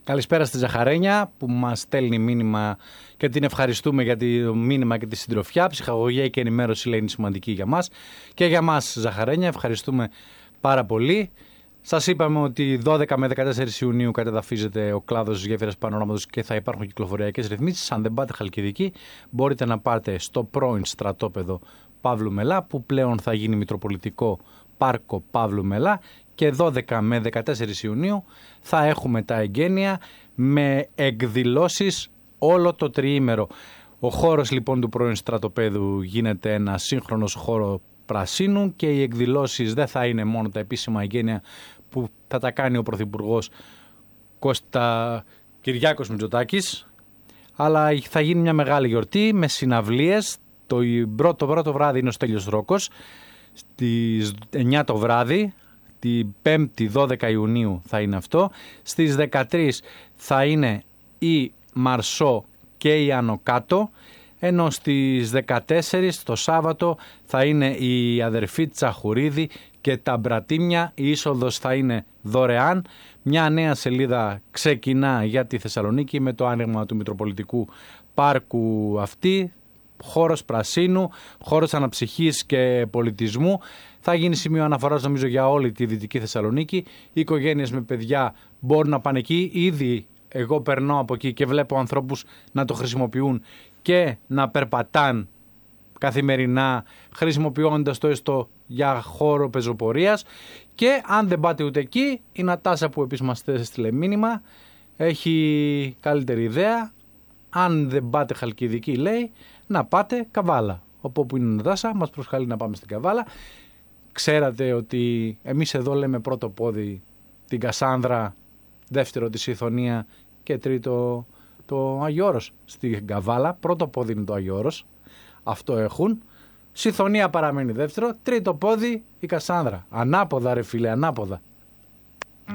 Καλησπέρα στη Ζαχαρένια που μας στέλνει μήνυμα και την ευχαριστούμε για το μήνυμα και τη συντροφιά. Ψυχαγωγία και ενημέρωση λέει είναι σημαντική για μας. Και για μας Ζαχαρένια ευχαριστούμε πάρα πολύ. Σας είπαμε ότι 12 με 14 Ιουνίου κατεδαφίζεται ο κλάδος γέφυρας Πανοράματος και θα υπάρχουν κυκλοφοριακές ρυθμίσεις. Αν δεν πάτε Χαλκιδική μπορείτε να πάτε στο πρώην στρατόπεδο Παύλου Μελά που πλέον θα γίνει Μητροπολιτικό Πάρκο Παύλου Μελά. Και 12 με 14 Ιουνίου θα έχουμε τα εγγένεια με εκδηλώσεις όλο το τριήμερο. Ο χώρος λοιπόν του πρώην στρατοπέδου γίνεται ένα σύγχρονος χώρο πρασίνου και οι εκδηλώσεις δεν θα είναι μόνο τα επίσημα εγγένεια που θα τα κάνει ο Πρωθυπουργός Κυριάκος Μητσοτάκης, αλλά θα γίνει μια μεγάλη γιορτή με συναυλίες. Το πρώτο βράδυ είναι ο Στέλιος Ρόκος στις 9 το βράδυ. Την 5η 12 Ιουνίου θα είναι αυτό. Στις 13 θα είναι η Μαρσό και η Ανοκάτω. Ενώ στις 14 το Σάββατο θα είναι η αδερφή Τσαχουρίδη και τα Μπρατήμια. Η είσοδος θα είναι δωρεάν. Μια νέα σελίδα ξεκινά για τη Θεσσαλονίκη με το άνοιγμα του Μητροπολιτικού Πάρκου αυτή. Χώρος πρασίνου, χώρος αναψυχής και πολιτισμού. Θα γίνει σημείο αναφοράς νομίζω για όλη τη Δυτική Θεσσαλονίκη. Οι οικογένειες με παιδιά μπορούν να πάνε εκεί. Ήδη εγώ περνώ από εκεί και βλέπω ανθρώπους να το χρησιμοποιούν και να περπατάν καθημερινά χρησιμοποιώντας το έστω για χώρο πεζοπορίας. Και αν δεν πάτε ούτε εκεί, η Νατάσα που επίσης μας έστειλε μήνυμα έχει καλύτερη ιδέα. Αν δεν πάτε Χαλκιδική λέει να πάτε Καβάλα. Όπου είναι η Νατάσα μας προσκαλεί να πάμε στην Καβάλα. Ξέρατε ότι εμείς εδώ λέμε πρώτο πόδι την Κασάνδρα, δεύτερο τη Σιθωνία και τρίτο το Άγιο Όρος. Στην Καβάλα πρώτο πόδι είναι το Άγιο Όρος. Αυτό έχουν. Σιθωνία παραμένει δεύτερο. Τρίτο πόδι η Κασάνδρα. Ανάποδα ρε φίλε, ανάποδα.